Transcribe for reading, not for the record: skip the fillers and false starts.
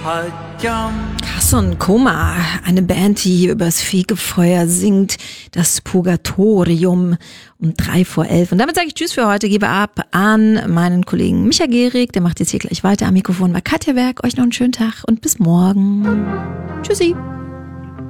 Carson Coma, eine Band, die hier übers Fegefeuer singt, das Purgatorium um 11:03. Und damit sage ich Tschüss für heute, gebe ab an meinen Kollegen Micha Gehrig, der macht jetzt hier gleich weiter am Mikrofon bei Katja Werk. Euch noch einen schönen Tag und bis morgen. Tschüssi.